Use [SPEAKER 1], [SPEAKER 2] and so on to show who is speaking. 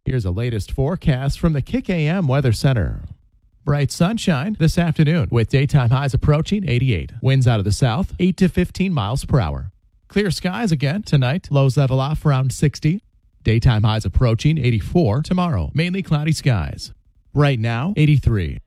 [SPEAKER 1] Here's the latest forecast from the Kick AM Weather Center. Bright sunshine this afternoon with daytime highs approaching 88. Winds out of the south, 8 to 15 miles per hour. Clear skies again tonight. Lows level off around 60. Daytime highs approaching 84 tomorrow. Mainly cloudy skies. Right now, 83.